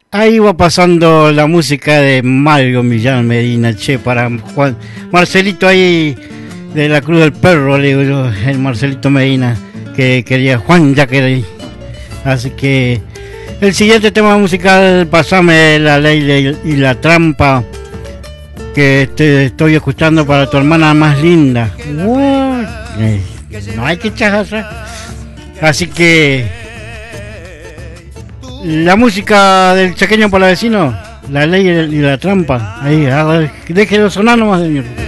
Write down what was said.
Ahí va pasando la música de Mario Millán Medina, che, para Juan Marcelito ahí de la Cruz del Perro, le digo yo, el Marcelito Medina, que quería Juan Yaqueray. Así que el siguiente tema musical, pasame la ley y la trampa, que te estoy escuchando para tu hermana más linda. No hay que echar. Así que la música del Chaqueño Palavecino, la ley y la trampa. Ahí, déjelo sonar nomás, señor.